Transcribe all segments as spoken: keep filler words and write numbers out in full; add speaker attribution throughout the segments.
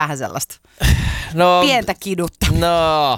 Speaker 1: vähän sellaista
Speaker 2: no,
Speaker 1: pientä kiduttamista.
Speaker 2: No,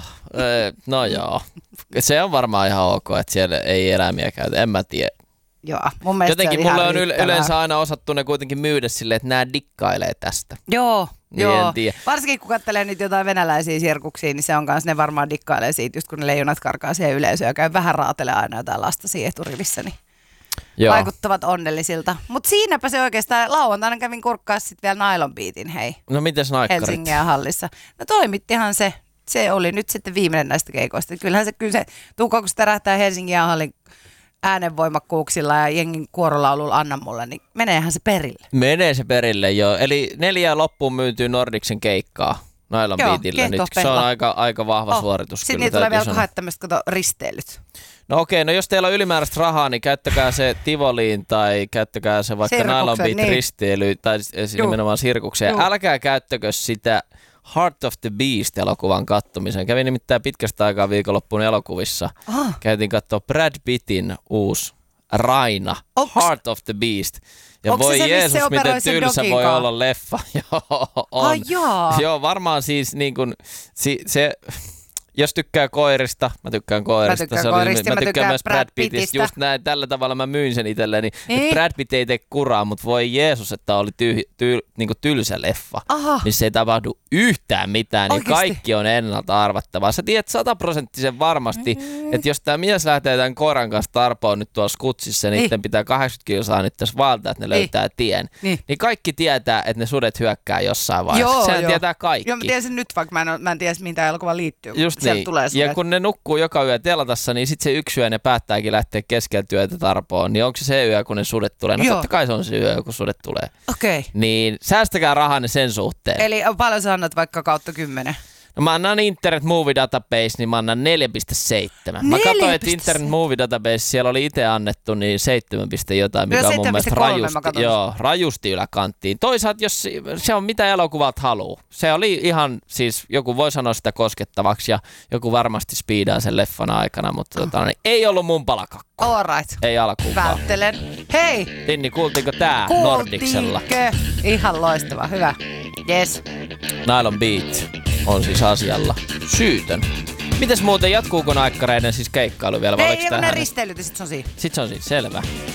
Speaker 2: no joo. Se on varmaan ihan ok, että siellä ei eläimiä käytä. En mä tiedä.
Speaker 1: Joo, mun mielestä
Speaker 2: jotenkin
Speaker 1: se on
Speaker 2: mulle on
Speaker 1: riittävää.
Speaker 2: yleensä aina osattu ne kuitenkin myydä silleen, että nää dikkailee tästä.
Speaker 1: Joo,
Speaker 2: niin
Speaker 1: joo.
Speaker 2: En tiedä.
Speaker 1: Varsinkin kun katselee nyt jotain venäläisiä sirkuksia, niin se on kanssa, ne varmaan dikkailee siitä, just kun ne leijonat karkaa siihen yleisöön ja käy vähän raatelee aina jotain lasta siinä eturivissä, niin joo. Vaikuttavat onnellisilta. Mutta siinäpä se oikeastaan, lauantaina kävin kurkkaa sitten vielä Nylon Beatin, hei.
Speaker 2: No mites naikkarit?
Speaker 1: Helsingin hallissa. No toimittihan se. Se oli nyt sitten viimeinen näistä keikoista. Kyllähän se, kyllä se Tuukko, kun se tärähtää Helsingin hallin äänenvoimakkuuksilla ja jengin kuorolaululla anna mulle, niin meneehän se perille.
Speaker 2: Menee se perille, joo. Eli neljä loppuun myytyy Nordicsen keikkaa Nylon Beatillä. Nyt se on aika, aika vahva oh. suoritus.
Speaker 1: Sitten niitä tulee vielä kahdet tämmöiset risteilyt.
Speaker 2: No okei, no jos teillä on ylimääräistä rahaa, niin käyttäkää se Tivoliin tai käyttäkää se vaikka Nylon Beat niin. risteily tai nimenomaan sirkukseen. Älkää käyttäkö sitä Heart of the Beast-elokuvan kattomiseen. Kävin nimittäin pitkästä aikaa viikonloppuun elokuvissa. Ah. Käytiin katsoa Brad Pittin uusi Raina, Onks... Heart of the Beast. Ja Onks voi se, Jeesus, miten tylsä voi olla leffa. Joo, on.
Speaker 1: Ah,
Speaker 2: Joo, varmaan siis niin kuin, si, se... Jos tykkää koirista, mä tykkään koirista.
Speaker 1: Mä tykkään,
Speaker 2: se
Speaker 1: koirista,
Speaker 2: oli,
Speaker 1: mä
Speaker 2: mä tykkään myös Brad Pittistä.
Speaker 1: Pittistä.
Speaker 2: Just näin, tällä tavalla mä myin sen itselleni.
Speaker 1: Niin.
Speaker 2: Brad Pitt ei tee kuraa, mutta voi Jeesus, että oli tyh, tyh, niin kuin tylsä leffa.
Speaker 1: Aha.
Speaker 2: Missä ei tapahdu yhtään mitään, niin
Speaker 1: Oikeesti?
Speaker 2: kaikki on ennalta arvattavaa. Sä tiedät sataprosenttisen varmasti, mm. että jos tää mies lähtee tämän koiran kanssa tarpoon nyt tuolla skutsissa, niin niiden pitää kahdeksankymmentä kilsaa nyt tässä valtaa, että ne löytää tien.
Speaker 1: Niin.
Speaker 2: niin kaikki tietää, että ne sudet hyökkää jossain vaiheessa.
Speaker 1: Joo,
Speaker 2: Sehän
Speaker 1: joo.
Speaker 2: tietää kaikki.
Speaker 1: Joo, mä tiedän sen nyt, vaikka mä en, mä en tiedä, mihin tämä elokuva liittyy.
Speaker 2: Just niin.
Speaker 1: Tulee
Speaker 2: ja kun ne nukkuu joka yö teltassa, niin sitten se yksi yö ne päättääkin lähteä keskellä työtä tarpoon. Niin onko se se yö, kun ne sudet tulee? No
Speaker 1: Joo.
Speaker 2: totta kai se on se yö, kun sudet tulee.
Speaker 1: Okei. Okay.
Speaker 2: Niin säästäkää rahanne sen suhteen.
Speaker 1: Eli paljon sä annat vaikka kautta kymmenen?
Speaker 2: No mä annan Internet Movie Database, niin mä annan neljä pilkku seitsemän. Mä katsoin, että Internet Movie Database, siellä oli itse annettu niin seitsemän jotain, mikä on mun mielestä rajusti, joo, rajusti yläkanttiin. Toisaalta, jos se on mitä elokuvat haluu. Se oli ihan, siis joku voi sanoa sitä koskettavaksi ja joku varmasti speedaa sen leffan aikana, mutta oh. tota, niin, ei ollut mun palakakku.
Speaker 1: All right.
Speaker 2: Ei alkuunkaan.
Speaker 1: Välttelen. Hei!
Speaker 2: Tinni, kuultiinko tää
Speaker 1: Kuultiinkö?
Speaker 2: Nordicsella?
Speaker 1: Ihan loistava, hyvä. Yes.
Speaker 2: Nylon Beat on siis asialla syytön. Mites muuten, jatkuuko naikkareiden siis keikkailu vielä?
Speaker 1: Ei, ei ne risteilyt ja sit se on siinä.
Speaker 2: Sit se on siinä, selvä.